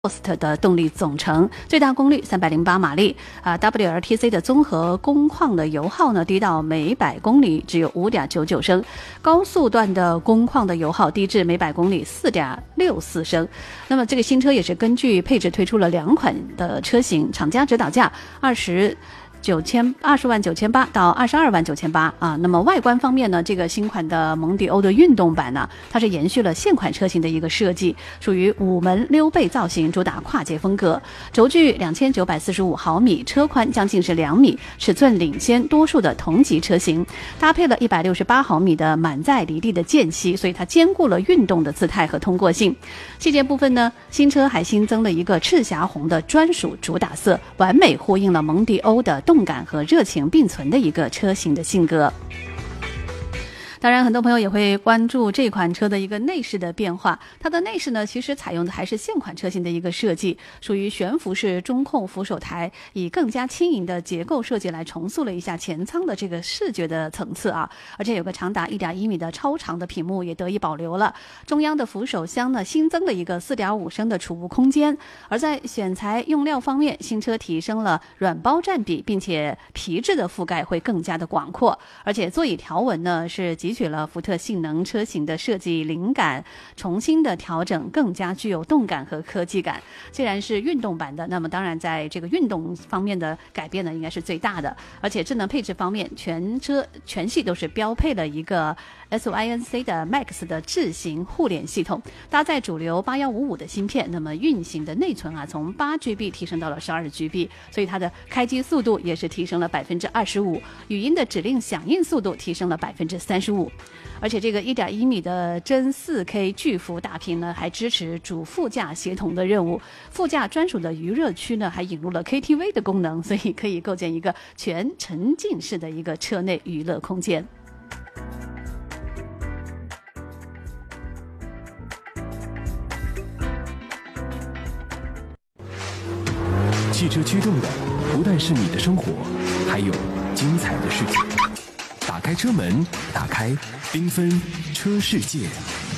Exhaust 的动力总成，最大功率308马力WLTC 的综合工况的油耗呢低到每百公里只有 5.99 升，高速段的工况的油耗低至每百公里 4.64 升。那么这个新车也是根据配置推出了2款的车型，厂家指导价20万9800到22万9800啊。那么外观方面呢，这个新款的蒙迪欧的运动版呢，它是延续了现款车型的一个设计，属于5门溜背造型，主打跨界风格。轴距2945毫米，车宽将近是2米，尺寸领先多数的同级车型，搭配了168毫米的满载离地的间隙，所以它兼顾了运动的姿态和通过性。细节部分呢，新车还新增了一个赤霞红的专属主打色，完美呼应了蒙迪欧的动感和热情并存的一个车型的性格。当然很多朋友也会关注这款车的一个内饰的变化，它的内饰呢其实采用的还是现款车型的一个设计，属于悬浮式中控扶手台，以更加轻盈的结构设计来重塑了一下前舱的这个视觉的层次啊，而且有个长达 1.1 米的超长的屏幕也得以保留了。中央的扶手箱呢新增了一个 4.5 升的储物空间，而在选材用料方面，新车提升了软包占比，并且皮质的覆盖会更加的广阔，而且座椅条纹呢是汲取了福特性能车型的设计灵感，重新的调整，更加具有动感和科技感。既然是运动版的，那么当然在这个运动方面的改变呢应该是最大的。而且智能配置方面，全系都是标配了一个 SYNC 的 Max 的智行互联系统，搭载主流8155的芯片，那么运行的内存从 8GB 提升到了 12GB， 所以它的开机速度也是提升了 25%， 语音的指令响应速度提升了 35%。而且这个 1.1 米的真 4K 巨幅大屏呢，还支持主副驾协同的任务，副驾专属的娱乐区呢还引入了 KTV 的功能，所以可以构建一个全沉浸式的一个车内娱乐空间。 汽车驱动的不但是你的生活，还有精彩的世界。打开车门，打开缤纷车世界。